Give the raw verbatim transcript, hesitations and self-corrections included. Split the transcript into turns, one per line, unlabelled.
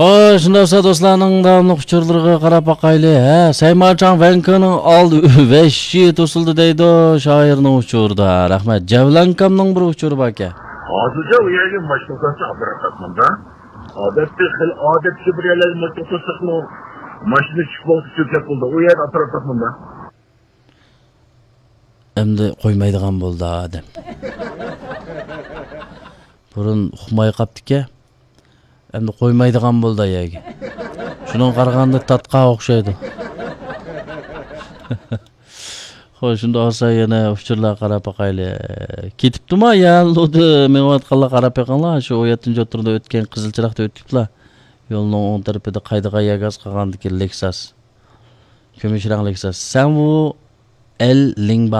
Ошондой болсо достларның давамлык учурларга карап бакайлы. Э, Саймачан Венканың ал веши тусулду дейди шайырның учурда. Рахмат. Жавланкамның бир учуру бар экен.
Hozircha u yerga mashhurlarcha apparatmanda. Odatda xil odatchi bir yerlar motosiklni mashina chiqib olsa cho'kib bo'ldi. U yer apparatmanda.
Endi qo'ymaydigan bo'ldi odam. Burun uqmay qaptiki. Endi qo'ymaydigan bo'ldi yerga. Shuning qaraganda tatqa o'xshaydi. Xo'sh, shunda olsa yana uchurlar qarab baqayli. Ketibdimi ya? Lodi men aytganlar qarab ekanlar, shu yettinchi o'tirda o'tgan Qizilchiroqda o'tibdilar. Yo'lning o'ng tarafida qaydaga yagaz qolgandiki Lexus. Көмішірің Lexus. Sen bu el lingba